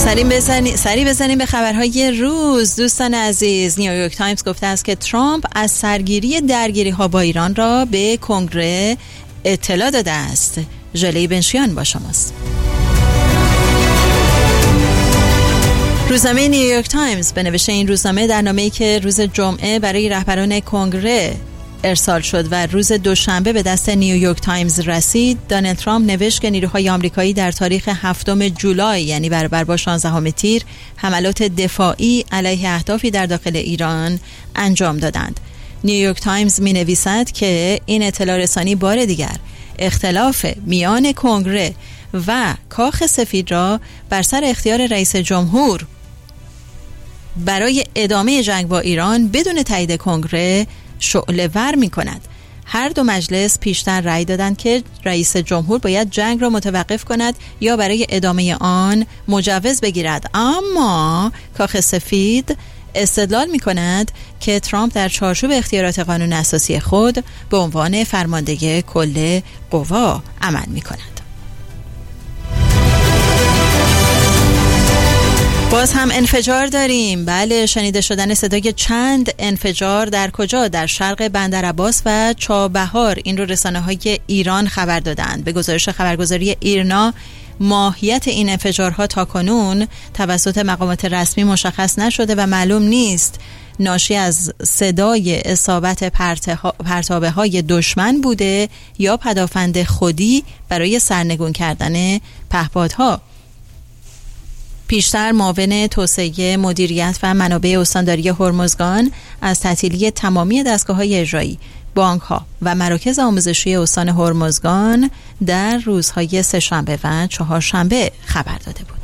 سری بزنیم به خبرهای روز. دوستان عزیز، نیویورک تایمز گفته است که ترامپ از سرگیری درگیری ها با ایران را به کنگره اطلاع داده است. ژله بنشیان با شماست. روزنامه نیویورک تایمز به نوشته این روزنامه در نامه‌ای که روز جمعه برای رهبران کنگره ارسال شد و روز دوشنبه به دست نیویورک تایمز رسید، دونالد ترامپ نوشت که نیروهای آمریکایی در تاریخ 7 جولای یعنی برابر با 16 تیر حملات دفاعی علیه اهدافی در داخل ایران انجام دادند. نیویورک تایمز می نویسد که این اطلاع رسانی بار دیگر اختلاف میان کنگره و کاخ سفید را بر سر اختیار رئیس جمهور برای ادامه جنگ با ایران بدون تایید کنگره شعله ور می کند. هر دو مجلس پیشتر رأی دادند که رئیس جمهور باید جنگ را متوقف کند یا برای ادامه آن مجوز بگیرد، اما کاخ سفید استدلال می کند که ترامپ در چارچوب اختیارات قانون اساسی خود به عنوان فرمانده کل قوا عمل می کند. باز هم انفجار داریم. بله، شنیده شدن صدای چند انفجار در کجا؟ در شرق بندرعباس و چابهار. این رو رسانه‌های ایران خبر دادند. به گزارش خبرگزاری ایرنا، ماهیت این انفجارها تاکنون توسط مقامات رسمی مشخص نشده و معلوم نیست ناشی از صدای اصابت پرتابه‌های دشمن بوده یا پدافند خودی برای سرنگون کردن پهپادها. پیشتر معاون توسعه مدیریت و منابع استانداری هرمزگان از تعطیلی تمامی دستگاه‌های اجرایی، بانک‌ها و مراکز آموزشی استان هرمزگان در روزهای سه‌شنبه و چهارشنبه خبر داده بود.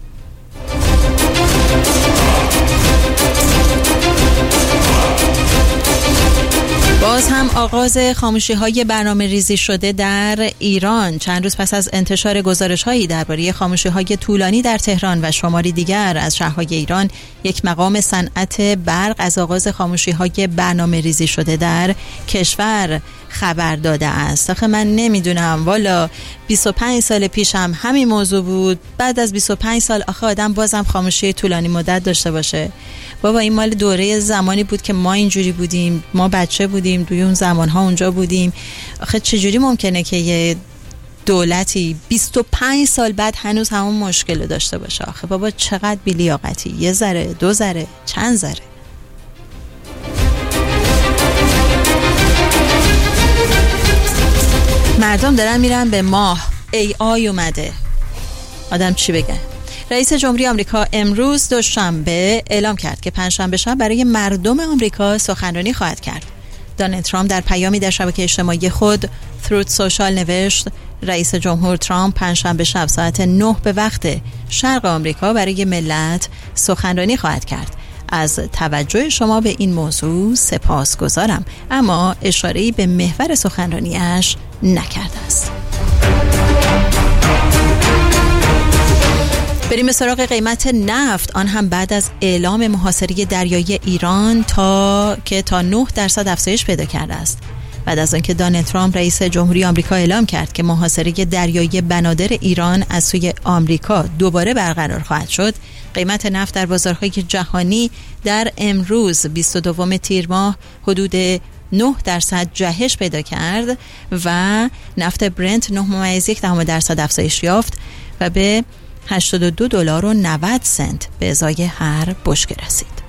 باز هم آغاز خاموشی‌های برنامه‌ریزی شده در ایران. چند روز پس از انتشار گزارش‌هایی درباره خاموشی‌های طولانی در تهران و شماری دیگر از شهرهای ایران، یک مقام صنعت برق از آغاز خاموشی‌های برنامه‌ریزی شده در کشور خبر داده است. آخه من نمیدونم، والا 25 سال پیشم همین موضوع بود. بعد از 25 سال آخه آدم بازم خاموشی طولانی مدت داشته باشه؟ بابا این مال دوره زمانی بود که ما اینجوری بودیم، ما بچه بودیم، دوی اون زمانها اونجا بودیم. آخه چجوری ممکنه که یه دولتی 25 سال بعد هنوز همون مشکل داشته باشه؟ آخه بابا چقدر بی‌لیاقتی. یه ذره، دو ذره، چند ذره. مردم دارن میرن به ماه. AI اومده. آدم چی بگه؟ رئیس جمهوری آمریکا امروز دوشنبه اعلام کرد که پنجشنبه شب برای مردم آمریکا سخنرانی خواهد کرد. دونالد ترامپ در پیامی در شبکه اجتماعی خود تروت سوشال نوشت رئیس جمهور ترامپ پنجشنبه شب ساعت 9 به وقت شرق آمریکا برای ملت سخنرانی خواهد کرد. از توجه شما به این موضوع سپاسگزارم، اما اشاره‌ای به محور سخنرانیش نکرده است. بریم به سراغ قیمت نفت. آن هم بعد از اعلام محاصره دریایی ایران تا 9% افزایش پیدا کرده است. بعد از آنکه دونالد ترامپ رئیس جمهوری آمریکا اعلام کرد که محاصره دریایی بنادر ایران از سوی آمریکا دوباره برقرار خواهد شد، قیمت نفت در بازارهای جهانی در امروز 22 تیر ماه حدود 9% جهش پیدا کرد و نفت برنت 9.1% افزایش یافت و به $82.90 به ازای هر بشکه رسید.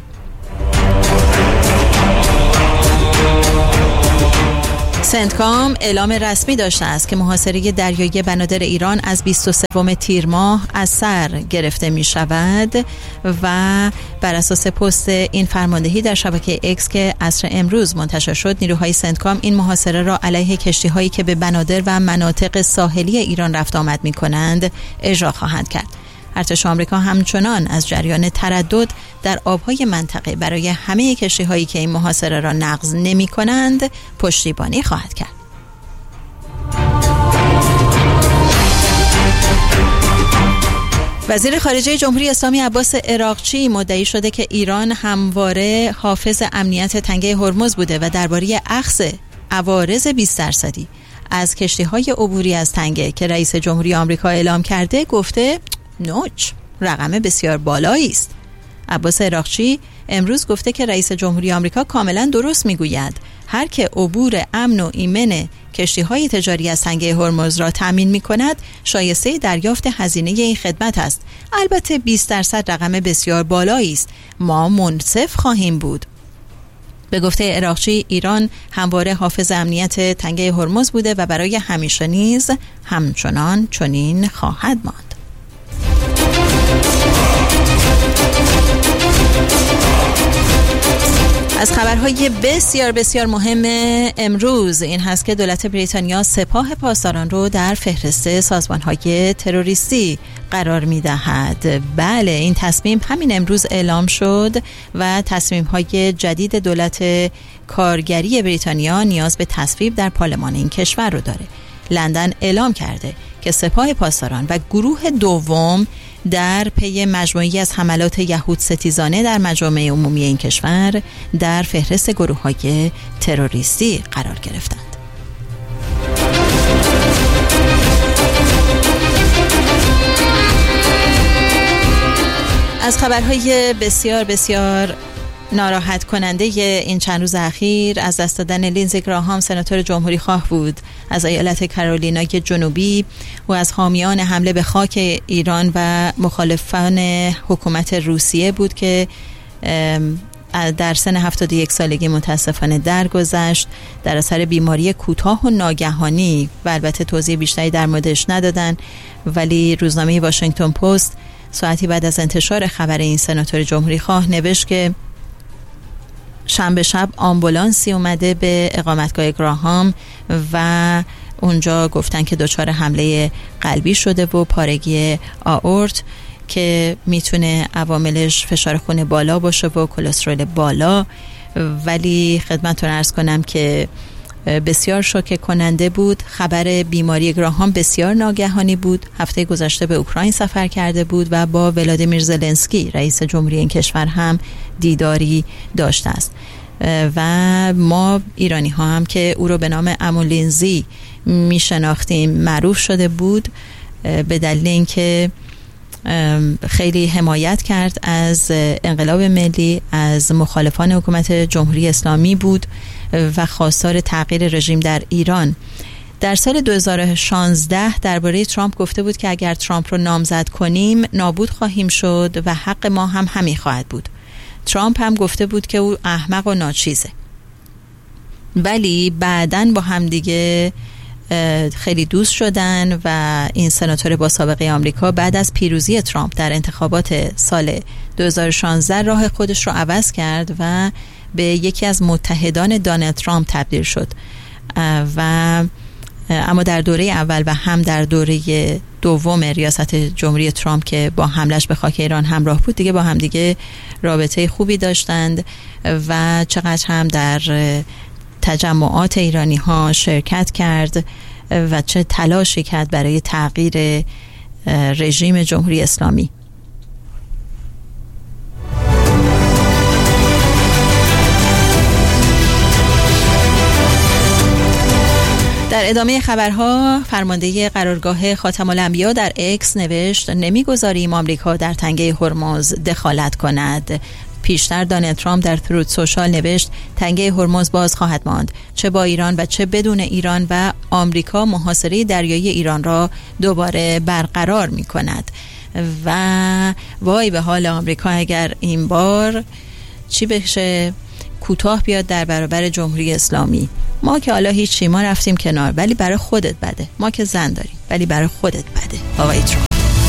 سنتکام اعلام رسمی داشته است که محاصره دریایی بنادر ایران از 23 تیر ماه از سر گرفته می شود و بر اساس پست این فرماندهی در شبکه اکس که عصر امروز منتشر شد، نیروهای سنتکام این محاصره را علیه کشتی هایی که به بنادر و مناطق ساحلی ایران رفت آمد می کنند اجرا خواهند کرد. ارتش آمریکا همچنان از جریان تردد در آبهای منطقه برای همه کشتی‌هایی که این محاصره را نقض نمی‌کنند پشتیبانی خواهد کرد. وزیر خارجه جمهوری اسلامی عباس عراقچی مدعی شده که ایران همواره حافظ امنیت تنگه هرمز بوده و درباره اخذ عوارض 20% از کشتی‌های عبوری از تنگه که رئیس جمهوری آمریکا اعلام کرده گفته نوچ. رقم بسیار بالایی است. عباس عراقچی امروز گفته که رئیس جمهوری آمریکا کاملا درست میگوید. هر که عبور امن و ایمن کشتی‌های تجاری از تنگه هرمز را تامین می‌کند، شایسته دریافت هزینه این خدمت است. البته 20% رقم بسیار بالایی است. ما منصف خواهیم بود. به گفته عراقچی، ایران همواره حافظ امنیت تنگه هرمز بوده و برای همیشه نیز همچنان چنین خواهد ماند. از خبرهای بسیار بسیار مهم امروز این هست که دولت بریتانیا سپاه پاسداران رو در فهرست سازمانهای تروریستی قرار می‌دهد. بله، این تصمیم همین امروز اعلام شد و تصمیم‌های جدید دولت کارگری بریتانیا نیاز به تصویب در پارلمان این کشور رو داره. لندن اعلام کرده که سپاه پاسداران و گروه دوم در پی مجموعی از حملات یهود ستیزانه در مجامع عمومی این کشور در فهرست گروه‌های تروریستی قرار گرفتند. از خبرهای بسیار بسیار ناراحت کننده این چند روز اخیر از دست دادن لینزی گراهام، سناتور جمهوری خواه بود از ایالت کارولینای جنوبی و از حامیان حمله به خاک ایران و مخالفان حکومت روسیه بود که در سن 71 سالگی متاسفانه درگذشت در اثر بیماری کوتاه و ناگهانی و البته توضیح بیشتری در موردش ندادن، ولی روزنامه واشنگتن پست ساعتی بعد از انتشار خبر این سناتور جمهوری خواه نوشت که شنبه شب آمبولانسی اومده به اقامتگاه گراهام و اونجا گفتن که دچار حمله قلبی شده و پارگی آئورت که میتونه عواملش فشار خون بالا باشه و کلسترول بالا. ولی خدمتتون عرض کنم که بسیار شوکه کننده بود. خبر بیماری گراهام بسیار ناگهانی بود. هفته گذشته به اوکراین سفر کرده بود و با ولادیمیر زلنسکی رئیس جمهوری این کشور هم دیداری داشته است و ما ایرانی ها هم که او رو به نام عمو لینزی می شناختیم معروف شده بود به دلیل اینکه خیلی حمایت کرد از انقلاب ملی، از مخالفان حکومت جمهوری اسلامی بود و خواستار تغییر رژیم در ایران. در سال 2016 درباره ترامپ گفته بود که اگر ترامپ رو نامزد کنیم نابود خواهیم شد و حق ما هم همین خواهد بود. ترامپ هم گفته بود که او احمق و ناچیزه، ولی بعداً با هم دیگه خیلی دوست شدن و این سناتور با سابقه آمریکا بعد از پیروزی ترامپ در انتخابات سال 2016 راه خودش رو عوض کرد و به یکی از متحدان دونالد ترامپ تبدیل شد و اما در دوره اول و هم در دوره دوم ریاست جمهوری ترامپ که با حملش به خاک ایران همراه بود دیگه با هم دیگه رابطه خوبی داشتند و چقدر هم در تجمعات ایرانی ها شرکت کرد و چه تلاشی کرد برای تغییر رژیم جمهوری اسلامی. در ادامه خبرها فرمانده قرارگاه خاتم الانبیا در اکس نوشت نمیگذاریم آمریکا در تنگه هرمز دخالت کند. پیشتر دونالد ترامپ در تروت سوشال نوشت تنگه هرمز باز خواهد ماند، چه با ایران و چه بدون ایران، و آمریکا محاصره دریایی ایران را دوباره برقرار می کند. و وای به حال آمریکا اگر این بار چی بشه کوتاه بیاد در برابر جمهوری اسلامی. ما که حالا هیچی، ما رفتیم کنار، ولی برای خودت بده. ما که زن داریم ولی برای خودت بده آقای ترامپ.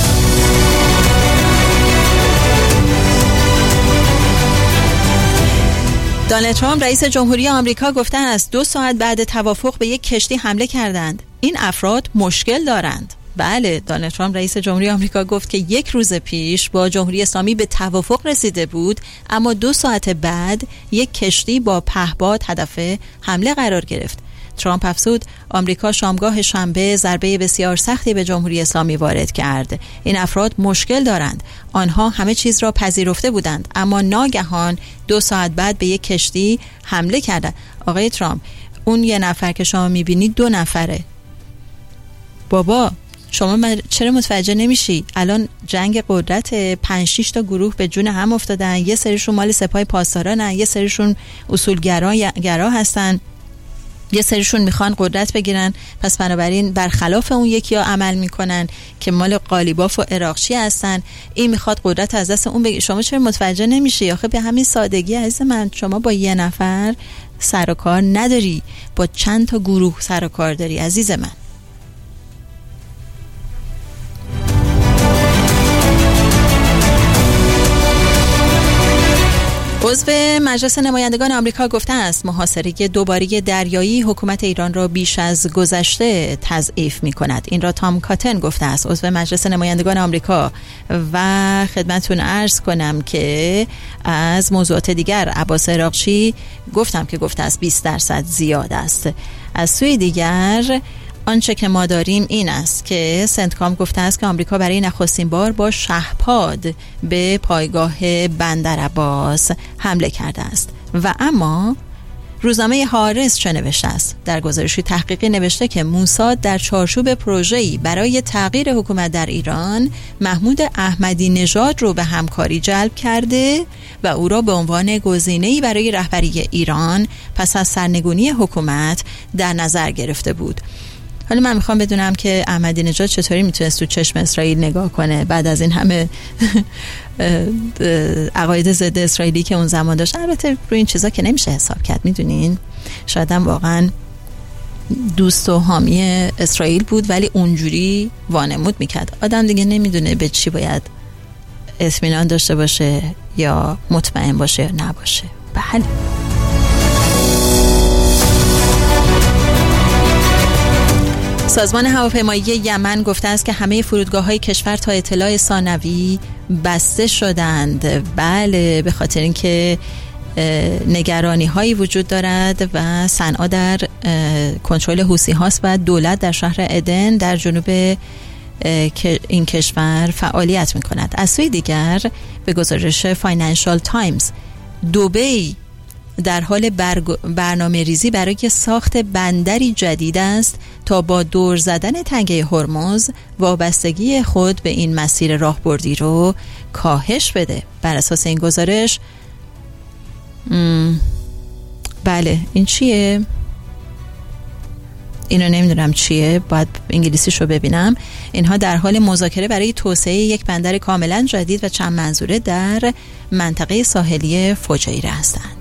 دونالد ترامپ رئیس جمهوری آمریکا گفته است 2 ساعت بعد توافق به یک کشتی حمله کردند. این افراد مشکل دارند. بله، دونالد ترامپ رئیس جمهوری آمریکا گفت که 1 روز پیش با جمهوری اسلامی به توافق رسیده بود، اما 2 ساعت بعد یک کشتی با پهپاد هدف حمله قرار گرفت. ترامپ افزود آمریکا شامگاه شنبه ضربه بسیار سختی به جمهوری اسلامی وارد کرد. این افراد مشکل دارند. آنها همه چیز را پذیرفته بودند، اما ناگهان 2 ساعت بعد به یک کشتی حمله کردند. آقای ترامپ، اون 1 نفر که شما میبینید 2 نفره. بابا شما چرا متوجه نمیشی؟ الان جنگ قدرت 5-6 تا گروه به جون هم افتادن، یه سریشون مال سپاه پاسدارانن، یه سریشون اصولگرا هستن، یه سریشون میخوان قدرت بگیرن، پس بنابراین برخلاف اون یکی ها عمل میکنن که مال قالیباف و عراقچی هستن، این میخواد قدرت از دست اون بگیره. شما چرا متوجه نمیشی؟ آخه به همین سادگی عزیز من، شما با یه نفر سر و کار نداری، با چند تا گروه سر و کار داری عزیز من. عضو مجلس نمایندگان آمریکا گفته است محاصره دوباره دریایی حکومت ایران را بیش از گذشته تضعیف می کند. این را تام کاتن گفته است، عضو مجلس نمایندگان آمریکا. و خدمتتون عرض کنم که از موضوعات دیگر، عباس عراقچی گفتم که گفته است 20% زیاد است. از سوی دیگر آنچه که ما داریم این است که سنتکام گفته است که آمریکا برای نخستین بار با شهپاد به پایگاه بندرعباس حمله کرده است. و اما روزنامه هارس چه نوشته است؟ در گزارشی تحقیقی نوشته که موساد در چارچوب پروژه‌ای برای تغییر حکومت در ایران محمود احمدی نژاد رو به همکاری جلب کرده و او را به عنوان گزینه‌ای برای رهبری ایران پس از سرنگونی حکومت در نظر گرفته بود. حالا من میخوام بدونم که احمدی نژاد چطوری میتونست تو چشم اسرائیل نگاه کنه بعد از این همه عقاید ضد اسرائیلی که اون زمان داشت. البته روی این چیزا که نمیشه حساب کرد، میدونین، شاید هم واقعا دوست و حامی اسرائیل بود ولی اونجوری وانمود میکرد. آدم دیگه نمیدونه به چی باید اطمینان داشته باشه یا مطمئن باشه یا نباشه. بله. سازمان هواپیمایی یمن گفته است که همه فرودگاه‌های کشور تا اطلاع ثانوی بسته شدند. بله، به خاطر اینکه نگرانی‌هایی وجود دارد و صنعا در کنترل حوثی هاست و دولت در شهر عدن در جنوب این کشور فعالیت می‌کند. از سوی دیگر به گزارش فاینانشال تایمز، دبی در حال برنامه ریزی برای ساخت بندری جدید است تا با دور زدن تنگه هرمز وابستگی خود به این مسیر راهبردی رو کاهش بده. بر اساس این گزارش بله، این چیه؟ اینو نمیدونم چیه، باید انگلیسیشو ببینم. اینها در حال مذاکره برای توسعه یک بندر کاملا جدید و چند منظوره در منطقه ساحلی فجیره هستند.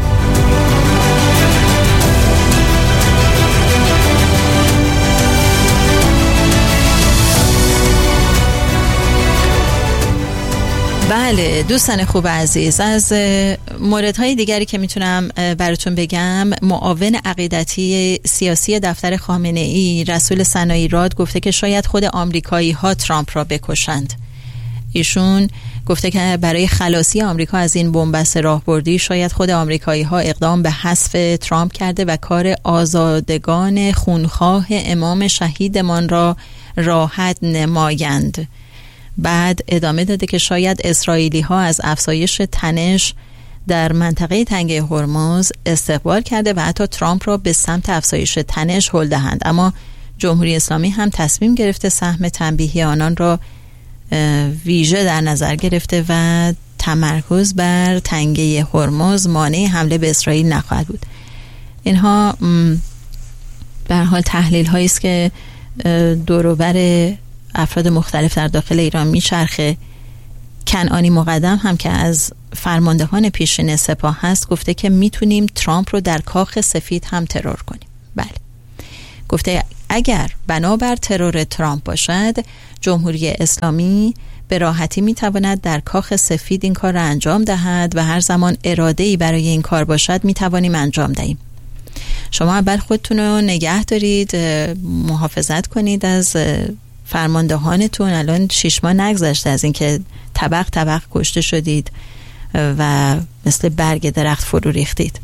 بله دوستان خوب عزیز، از موردهای دیگری که میتونم براتون بگم، معاون عقیدتی سیاسی دفتر خامنه ای رسول سنایی راد گفته که شاید خود آمریکایی ها ترامپ را بکشند. ایشون گفته که برای خلاصی آمریکا از این بنبست راهبردی شاید خود آمریکایی ها اقدام به حذف ترامپ کرده و کار آزادگان خونخواه امام شهیدمان را راحت نمایند. بعد ادامه داده که شاید اسرائیلی ها از افزایش تنش در منطقه تنگه هرمز استقبال کرده و حتی ترامپ را به سمت افزایش تنش هل دهند، اما جمهوری اسلامی هم تصمیم گرفته سهم تنبیهی آنان را ویژه در نظر گرفته و تمرکز بر تنگه هرمز مانع حمله به اسرائیل نخواهد بود. اینها به هر حال تحلیل هایی است که دور و بر افراد مختلف در داخل ایران میچرخه. کنعانی مقدم هم که از فرماندهان پیشین سپاه هست گفته که میتونیم ترامپ رو در کاخ سفید هم ترور کنیم. بله، گفته اگر بنابر ترور ترامپ باشد، جمهوری اسلامی به راحتی میتواند در کاخ سفید این کار را انجام دهد و هر زمان اراده‌ای برای این کار باشد میتوانیم انجام دهیم. شما اول خودتون رو نگه دارید، محافظت کنید از فرماندهانتون. الان 6 ماه نگذشته از اینکه طبق طبق کشته شدید و مثل برگ درخت فرو ریختید.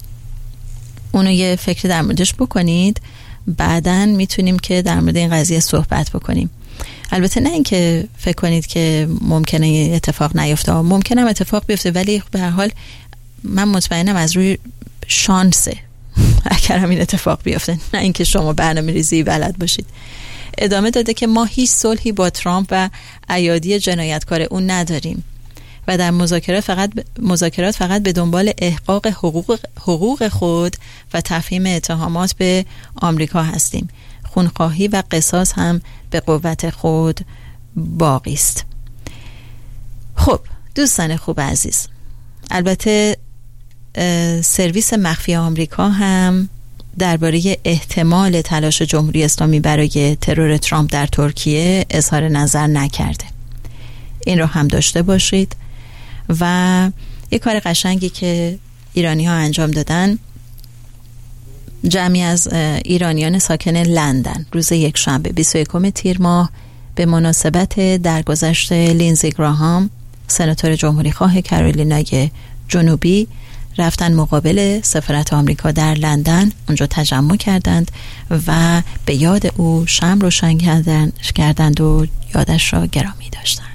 اونو یه فکر در موردش بکنید، بعدن میتونیم که در مورد این قضیه صحبت بکنیم. البته نه اینکه فکر کنید که ممکنه اتفاق نیفته، ممکنه اتفاق بیفته، ولی به هر حال من مطمئنم از روی شانسه اگر همین اتفاق بیفته، نه اینکه شما برنامه ریزی بلد باشید. ادامه داده که ما هیچ صلحی با ترامپ و ایادی جنایتکار اون نداریم و در مذاکرات فقط به دنبال احقاق حقوق خود و تفهیم اتهامات به آمریکا هستیم. خونخواهی و قصاص هم به قوت خود باقی است. خب دوستان خوب عزیز، البته سرویس مخفی آمریکا هم درباره احتمال تلاش جمهوری اسلامی برای ترور ترامپ در ترکیه اظهار نظر نکرده. این رو هم داشته باشید. و یه کار قشنگی که ایرانی ها انجام دادن، جمعی از ایرانیان ساکن لندن روز یکشنبه 21 تیر ماه به مناسبت درگذشت لینزی گراهام سناتور جمهوری خواه کارولینای جنوبی رفتن مقابل سفارت آمریکا در لندن، اونجا تجمع کردند و به یاد او شمع روشن کردند و یادش را گرامی داشتند.